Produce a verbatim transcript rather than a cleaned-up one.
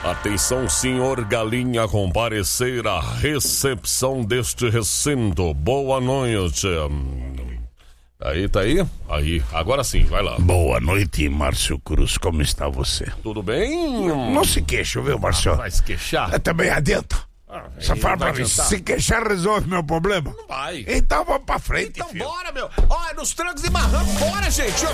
Atenção, senhor Galinha, comparecer à recepção deste recinto. Boa noite. Aí, tá aí? Aí, agora sim, vai lá. Boa noite, Márcio Cruz, como está você? Tudo bem? Não se queixa, viu, Márcio? Ah, vai se queixar? É, também adianta. Ah, Você fala pra mim, se queixar resolve meu problema? Não vai. Então vamos pra frente, Então filho. bora, meu. Ó, é nos trancos e barrancos, bora, gente.